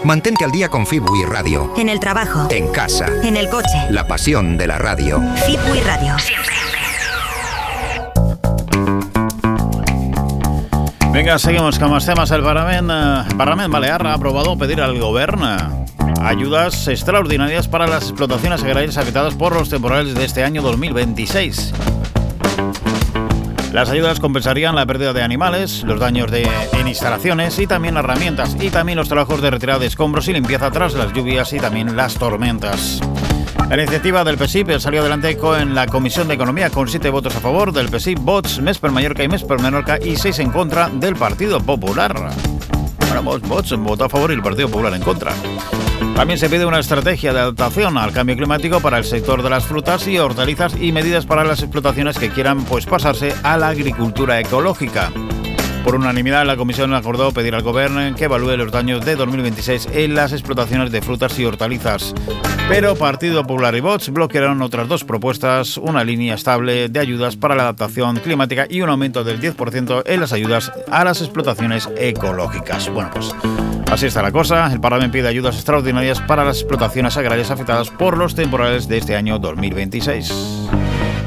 Mantente al día con Fibui Radio. En el trabajo. En casa. En el coche. La pasión de la radio. Fibui Radio. Siempre. Vinga, seguimos con más temas. El Parlament Balear ha aprobado pedir al Gobierno ayudas extraordinarias para las explotaciones agrarias afectadas por los temporales de este año 2026. Las ayudas compensarían la pérdida de animales, los daños en instalaciones y también herramientas, y también los trabajos de retirada de escombros y limpieza tras las lluvias y también las tormentas. La iniciativa del PSIP salió adelante en la Comisión de Economía con 7 votos a favor del PSIP, vots Més per Mallorca y Més per Menorca y 6 en contra del Partido Popular. Bueno, votos votó a favor y el Partido Popular en contra. También se pide una estrategia de adaptación al cambio climático para el sector de las frutas y hortalizas y medidas para las explotaciones que quieran pasarse a la agricultura ecológica. Por unanimidad, la Comisión acordó pedir al Gobierno que evalúe los daños de 2026 en las explotaciones de frutas y hortalizas. Pero Partido Popular y Vox bloquearon otras dos propuestas, una línea estable de ayudas para la adaptación climática y un aumento del 10% en las ayudas a las explotaciones ecológicas. Bueno, pues así está la cosa. El Parlamento pide ayudas extraordinarias para las explotaciones agrarias afectadas por los temporales de este año 2026.